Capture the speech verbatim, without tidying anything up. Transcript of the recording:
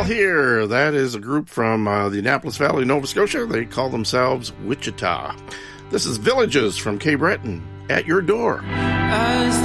Here. That is a group from uh, the Annapolis Valley, Nova Scotia. They call themselves Wichita. This is Villages from Cape Breton, At Your Door. As